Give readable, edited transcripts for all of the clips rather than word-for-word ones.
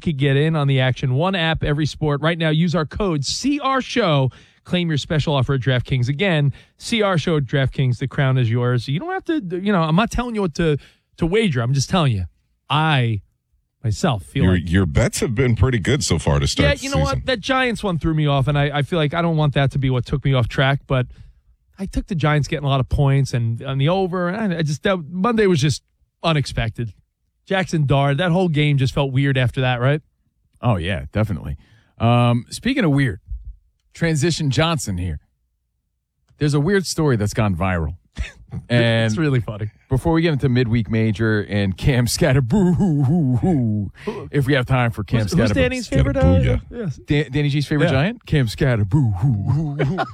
could get in on the action. One app, every sport. Right now, use our code CRSHOW. Claim your special offer at DraftKings. Again, CRSHOW at DraftKings. The crown is yours. You don't have to, I'm not telling you what to wager. I'm just telling you. I myself feel your bets have been pretty good so far to start. Yeah, you know what? That Giants one threw me off, and I feel like I don't want that to be what took me off track, but I took the Giants getting a lot of points and on the over, and Monday was just unexpected. Jackson Dart, that whole game just felt weird after that, right? Oh, yeah, definitely. Speaking of weird, Transition Johnson here. There's a weird story that's gone viral. And it's really funny. Before we get into midweek major and Cam Scatterboo, if we have time for Cam Scatterboo. Who's Danny's favorite? Yes. Danny G's favorite giant? Cam Scatterboo.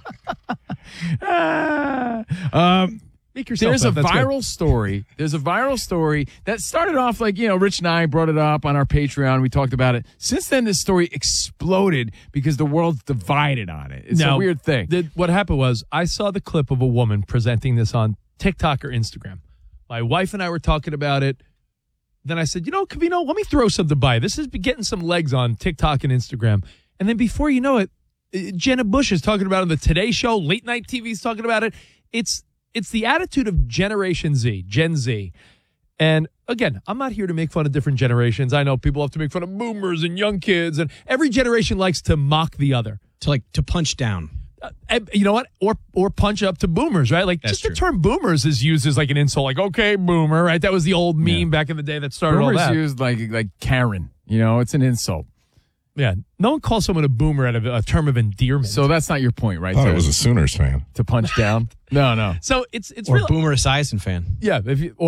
There's a viral story. There's a viral story that started off like, Rich and I brought it up on our Patreon. We talked about it. Since then, this story exploded because the world's divided on it. It's a weird thing. What happened was I saw the clip of a woman presenting this on TikTok or Instagram. My wife and I were talking about it. Then I said, Covino, let me throw something by. This is getting some legs on TikTok and Instagram. And then before you know it, Jenna Bush is talking about it on the Today Show. Late night TV is talking about it. It's the attitude of Generation Z, Gen Z. And again, I'm not here to make fun of different generations. I know people have to make fun of boomers and young kids, and every generation likes to mock the other. To punch down. You know what? Or punch up to boomers, right? Like, That's just the term boomers is used as like an insult. Like, okay, boomer, right? That was the old meme back in the day that started boomers all that. Used like Karen. It's an insult. Yeah, no one calls someone a boomer out of a term of endearment. So that's not your point, right? I thought it was a Sooners fan. To punch down? No. So it's or real. Boomer Esiason fan. Yeah,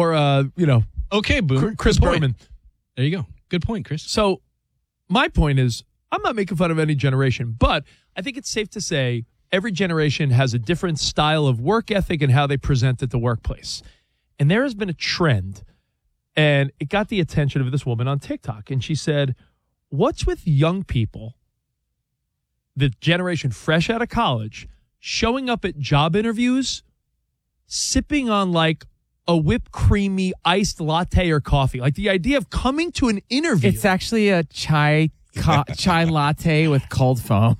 Okay, Boomer. Chris Berman. There you go. Good point, Chris. So my point is, I'm not making fun of any generation, but I think it's safe to say every generation has a different style of work ethic and how they present at the workplace. And there has been a trend, and it got the attention of this woman on TikTok, and she said, what's with young people, the generation fresh out of college, showing up at job interviews, sipping on like a whipped creamy iced latte or coffee? Like the idea of coming to an interview. It's actually a chai latte with cold foam.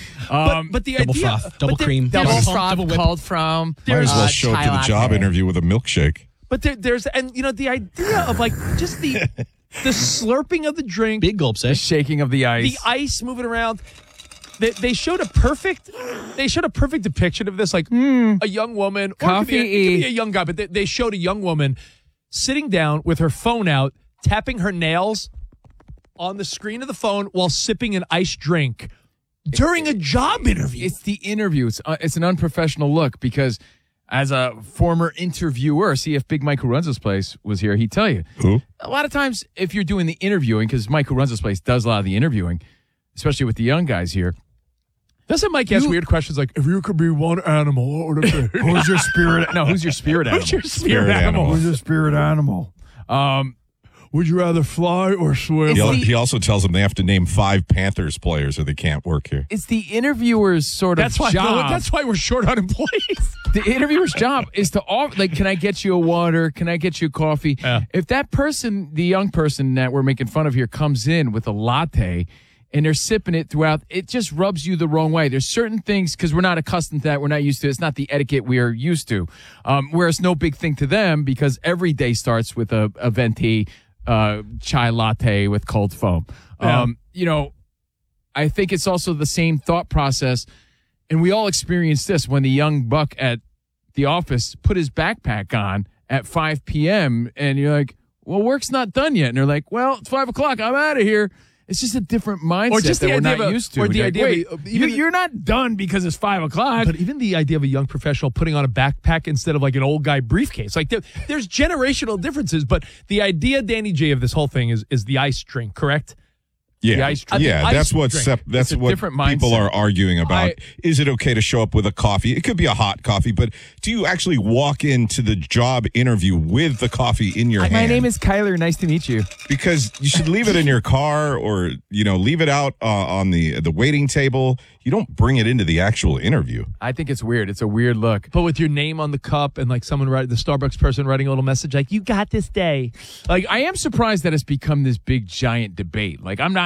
But the double idea, froth, double cream, double froth, froth, cold foam. Might as well show up to the job interview with a milkshake. But there's the idea of like just the slurping of the drink, big gulps, the shaking of the ice, the ice moving around. They showed a perfect depiction of this, like a young woman, coffee. Or it could be a young guy, but they showed a young woman sitting down with her phone out, tapping her nails on the screen of the phone while sipping an iced drink during a job interview. It's the interview. It's an unprofessional look because as a former interviewer, see if Big Mike, who runs this place, was here, he'd tell you. Who? A lot of times, if you're doing the interviewing, because Mike, who runs this place, does a lot of the interviewing, especially with the young guys here. Doesn't Mike ask weird questions like, if you could be one animal, what would it be? Who's your spirit? No, who's your spirit animal? Who's your spirit animal? Who's your spirit animal? Would you rather fly or swim? He also tells them they have to name 5 Panthers players or they can't work here. It's the interviewer's sort of job. That's why we're short on employees. The interviewer's job is to offer, like, can I get you a water? Can I get you a coffee? Yeah. If that person, the young person that we're making fun of here, comes in with a latte and they're sipping it throughout, it just rubs you the wrong way. There's certain things, because we're not accustomed to that, we're not used to it. It's not the etiquette we are used to. Where it's no big thing to them because every day starts with a venti chai latte with cold foam. Yeah. I think it's also the same thought process, and we all experienced this when the young buck at the office put his backpack on at 5 p.m., and you're like, well, work's not done yet. And they're like, well, it's 5 o'clock. I'm out of here. It's just a different mindset that we're not used to. Or the idea you're not done because it's 5 o'clock. But even the idea of a young professional putting on a backpack instead of like an old guy briefcase, like there's generational differences. But the idea, Danny J, of this whole thing is the ice drink, correct? Yeah, ice drink. That's what It's a what different people mindset. are arguing about. Is it okay to show up with a coffee? It could be a hot coffee, but do you actually walk into the job interview with the coffee in your hand? My name is Kyler. Nice to meet you. Because you should leave it in your car or, leave it out on the waiting table. You don't bring it into the actual interview. I think it's weird. It's a weird look. But with your name on the cup and like the Starbucks person writing a little message like, you got this day. Like, I am surprised that it's become this big giant debate. Like, I'm not